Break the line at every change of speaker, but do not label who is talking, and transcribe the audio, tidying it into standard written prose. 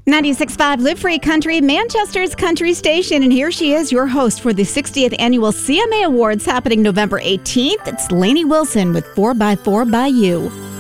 96.5 Live Free Country, Manchester's country station. And here she is, your host for the 60th Annual CMA Awards happening November 18th. It's Lainey Wilson with 4x4 by You.